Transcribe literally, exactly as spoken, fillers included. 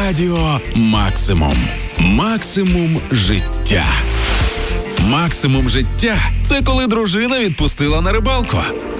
Радіо Максимум. Максимум життя. Максимум життя – це коли дружина відпустила на рибалку.